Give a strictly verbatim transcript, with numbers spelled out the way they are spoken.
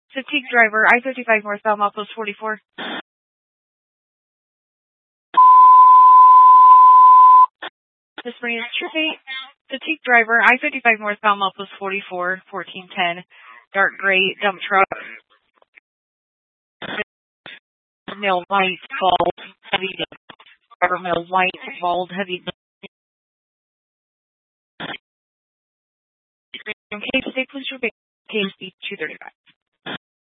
Fatigue driver, I fifty-five northbound, milepost forty-four. This morning is Trip eight. Fatigue driver, I fifty-five northbound, milepost forty-four, fourteen ten. Dark gray dump truck. Male white, bald, heavy. Driver male white, bald, heavy. Okay, stay close to your base. Case B two thirty-five.